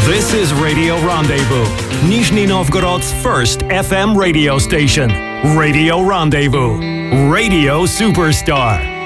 This is Radio Rendezvous, Nizhny Novgorod's first FM radio station. Radio Rendezvous, Radio Superstar.